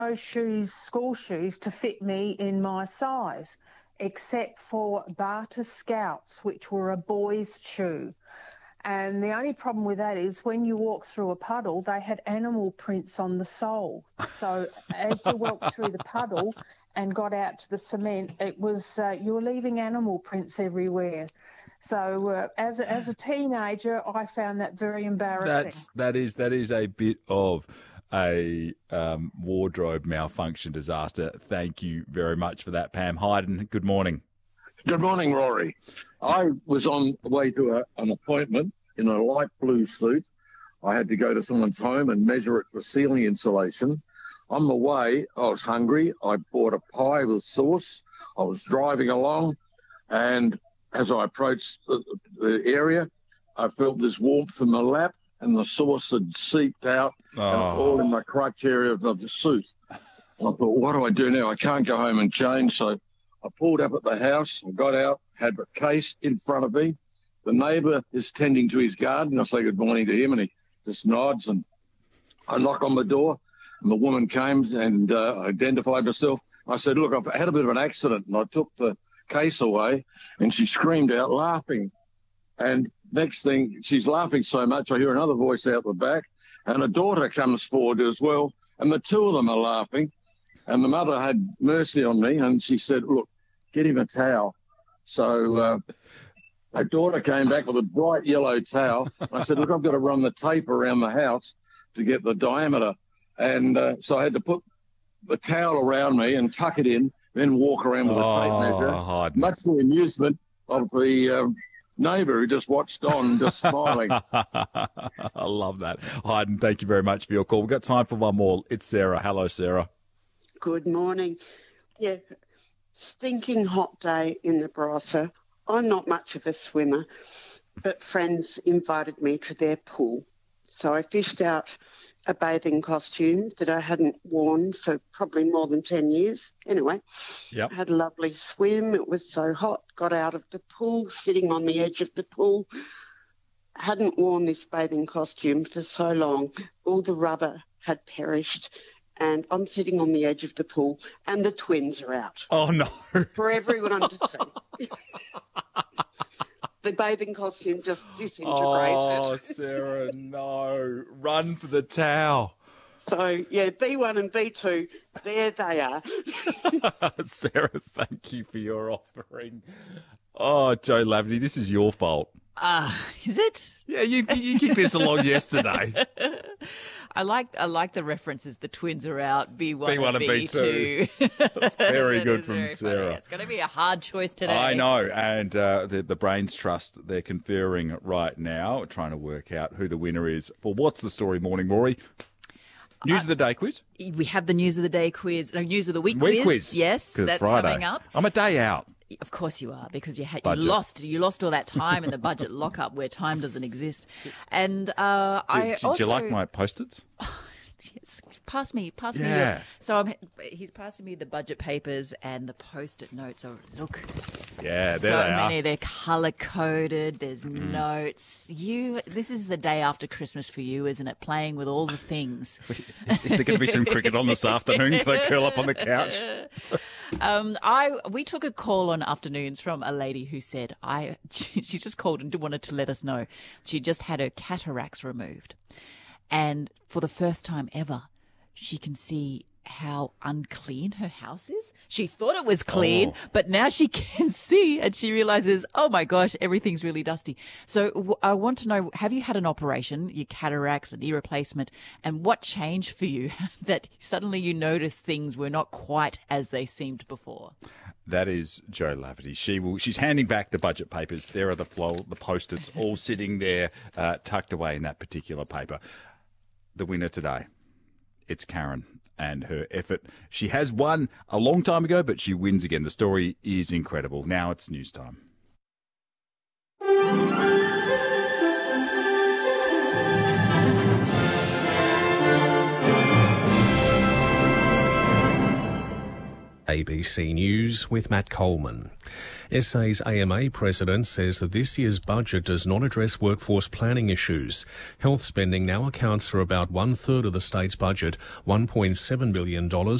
no shoes, school shoes, to fit me in my size, except for Barter Scouts, which were a boy's shoe. And the only problem with that is when you walk through a puddle, they had animal prints on the sole. So as you walked through the puddle and got out to the cement, it was you were leaving animal prints everywhere. So as a teenager, I found that very embarrassing. That is a bit of a wardrobe malfunction disaster. Thank you very much for that, Pam. Hayden, good morning. Good morning, Rory. I was on the way to an appointment in a light blue suit. I had to go to someone's home and measure it for ceiling insulation. On the way, I was hungry. I bought a pie with sauce. I was driving along, and as I approached the area, I felt this warmth in my lap, and the sauce had seeped out and all in my crotch area of the suit. And I thought, what do I do now? I can't go home and change, so I pulled up at the house, I got out, had a case in front of me. The neighbour is tending to his garden. I say good morning to him, and he just nods, and I knock on the door, and the woman came and identified herself. I said, look, I've had a bit of an accident, and I took the case away, and she screamed out laughing. And next thing, she's laughing so much, I hear another voice out the back, and a daughter comes forward as well, and the two of them are laughing. And the mother had mercy on me, and she said, look, get him a towel. So my daughter came back with a bright yellow towel. I said, look, I've got to run the tape around the house to get the diameter. And so I had to put the towel around me and tuck it in, then walk around with a tape measure, much to the amusement of the neighbour who just watched on, just smiling. I love that. Hayden, thank you very much for your call. We've got time for one more. It's Sarah. Hello, Sarah. Good morning. Yeah, stinking hot day in the Barossa. I'm not much of a swimmer, but friends invited me to their pool. So I fished out a bathing costume that I hadn't worn for probably more than 10 years. Anyway, I had a lovely swim. It was so hot. Got out of the pool, sitting on the edge of the pool. Hadn't worn this bathing costume for so long. All the rubber had perished. And I'm sitting on the edge of the pool, and the twins are out. Oh, no. For everyone to see. The bathing costume just disintegrated. Oh, Sarah, no. Run for the towel. So, yeah, B1 and B2, there they are. Sarah, thank you for your offering. Oh, Joe Laverty, this is your fault. Is it? Yeah, you kicked this along yesterday. I like the references. The twins are out. B1 and B2. That's very good from Sarah. Funny. It's going to be a hard choice today. I know, and the Brains Trust, they're conferring right now, trying to work out who the winner is for What's the Story Morning, Rory. News of the Day quiz. We have the News of the Day quiz. No, News of the Week quiz. Yes, that's Friday. Coming up. I'm a day out. Of course you are, because you lost all that time in the budget lockup where time doesn't exist. And Did you like my Post-its? Yes, pass me. Yeah. He's passing me the budget papers and the Post-it notes. Oh, look. Yeah, there so they are. many. They're color coded. There's notes. This is the day after Christmas for you, isn't it? Playing with all the things. Is there going to be some cricket on this afternoon? Can I curl up on the couch? We took a call on afternoons from a lady who said she just called and wanted to let us know she just had her cataracts removed. And for the first time ever, she can see how unclean her house is. She thought it was clean, but now she can see and she realizes, oh my gosh, everything's really dusty. So I want to know, have you had an operation, your cataracts, a knee replacement, and what changed for you that suddenly you notice things were not quite as they seemed before? That is Jo Laverty. She's handing back the budget papers. There are the Post-its all sitting there tucked away in that particular paper. The winner today, it's Karen and her effort. She has won a long time ago, but she wins again. The story is incredible. Now it's news time. ABC News with Matt Coleman. SA's AMA president says that this year's budget does not address workforce planning issues. Health spending now accounts for about one-third of the state's budget, $1.7 billion